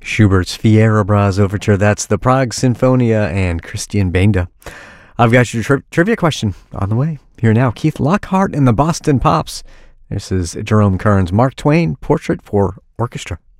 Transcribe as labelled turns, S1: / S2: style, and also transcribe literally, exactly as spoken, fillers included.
S1: Schubert's Fierabras Overture. That's the Prague Sinfonia and Christian Benda. I've got your tri- trivia question on the way. Here now, Keith Lockhart and the Boston Pops. This is Jerome Kern's Mark Twain Portrait for Orchestra.